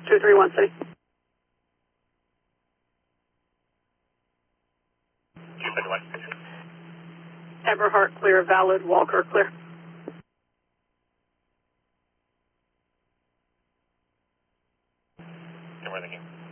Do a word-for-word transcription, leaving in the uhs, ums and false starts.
two three one City. two thirty-one. Everhart clear, valid. Walker clear. Good morning.